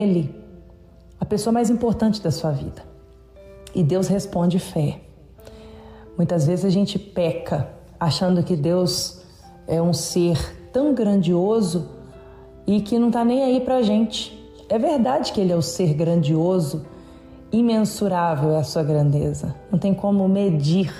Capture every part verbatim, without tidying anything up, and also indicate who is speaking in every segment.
Speaker 1: Ele, a pessoa mais importante da sua vida. E Deus responde fé. Muitas vezes a gente peca achando que Deus é um ser tão grandioso e que não está nem aí para a gente. É verdade que Ele é o ser grandioso, imensurável é a sua grandeza, não tem como medir.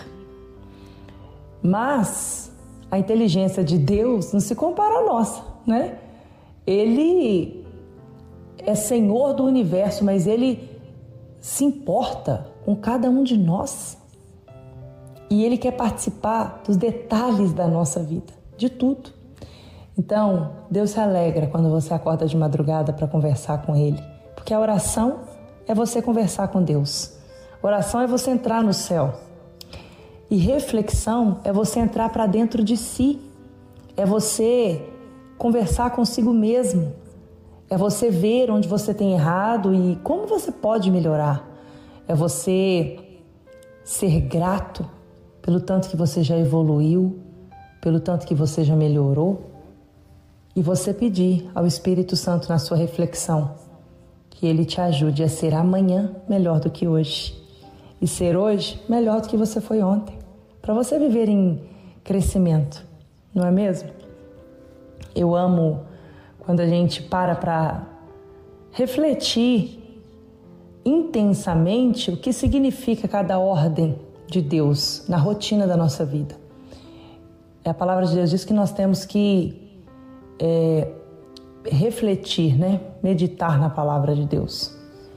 Speaker 1: Mas a inteligência de Deus não se compara à nossa, né? Ele é Senhor do universo, mas Ele se importa com cada um de nós. E Ele quer participar dos detalhes da nossa vida, de tudo. Então, Deus se alegra quando você acorda de madrugada para conversar com Ele. Porque a oração é você conversar com Deus. Oração é você entrar no céu. E reflexão é você entrar para dentro de si. É você conversar consigo mesmo. É você ver onde você tem errado e como você pode melhorar. É você ser grato pelo tanto que você já evoluiu, pelo tanto que você já melhorou. E você pedir ao Espírito Santo na sua reflexão que Ele te ajude a ser amanhã melhor do que hoje. E ser hoje melhor do que você foi ontem. Para você viver em crescimento, não é mesmo? Eu amo quando a gente para para refletir intensamente o que significa cada ordem de Deus na rotina da nossa vida. A palavra de Deus diz que nós temos que é, refletir, né? Meditar na palavra de Deus.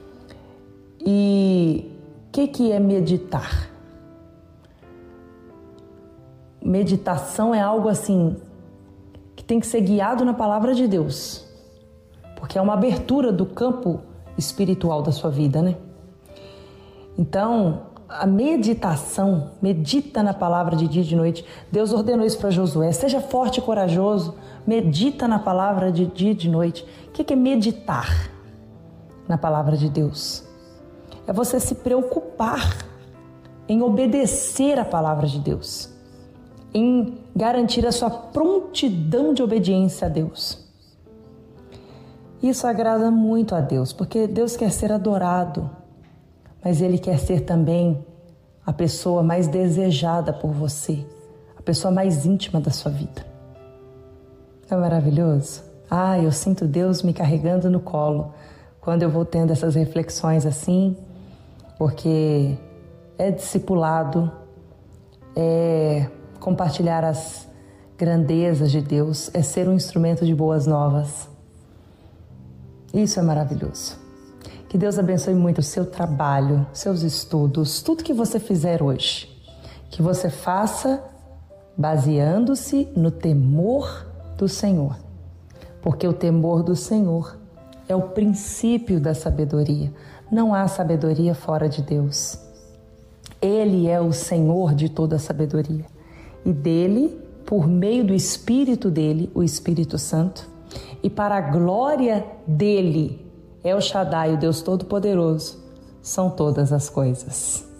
Speaker 1: E o que, que é meditar? Meditação é algo assim que tem que ser guiado na palavra de Deus, porque é uma abertura do campo espiritual da sua vida, né? Então, a meditação, medita na palavra de dia e de noite. Deus ordenou isso para Josué. Seja forte e corajoso, medita na palavra de dia e de noite. O que é meditar na palavra de Deus? É você se preocupar em obedecer a palavra de Deus, em garantir a sua prontidão de obediência a Deus. Isso agrada muito a Deus, porque Deus quer ser adorado, mas Ele quer ser também a pessoa mais desejada por você, a pessoa mais íntima da sua vida. É maravilhoso? Ah, eu sinto Deus me carregando no colo quando eu vou tendo essas reflexões assim, porque é discipulado, é compartilhar as grandezas de Deus, é ser um instrumento de boas novas. Isso é maravilhoso. Que Deus abençoe muito o seu trabalho, seus estudos, tudo que você fizer hoje. Que você faça baseando-se no temor do Senhor. Porque o temor do Senhor é o princípio da sabedoria. Não há sabedoria fora de Deus. Ele é o Senhor de toda a sabedoria. E dele, por meio do Espírito dele, o Espírito Santo, e para a glória dele, El Shaddai, o Deus Todo-Poderoso, são todas as coisas.